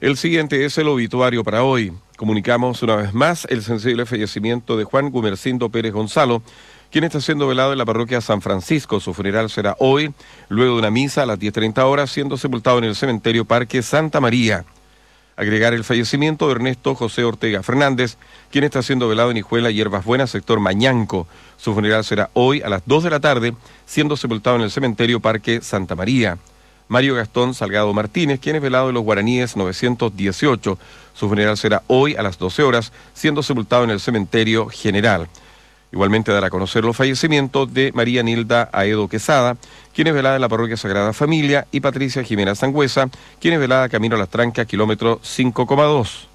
El siguiente es el obituario para hoy. Comunicamos una vez más el sensible fallecimiento de Juan Gumersindo Pérez Gonzalo, quien está siendo velado en la parroquia San Francisco. Su funeral será hoy, luego de una misa a las 10:30 horas, siendo sepultado en el cementerio Parque Santa María. Agregar el fallecimiento de Ernesto José Ortega Fernández, quien está siendo velado en Hijuela, Hierbas Buenas, sector Mañanco. Su funeral será hoy a las 2 de la tarde, siendo sepultado en el cementerio Parque Santa María. Mario Gastón Salgado Martínez, quien es velado en los Guaraníes 918. Su funeral será hoy a las 12 horas, siendo sepultado en el cementerio General. Igualmente dará a conocer los fallecimientos de María Nilda Aedo Quesada, quien es velada en la parroquia Sagrada Familia, y Patricia Jimena Sangüesa, quien es velada camino a Las Trancas, kilómetro 5,2.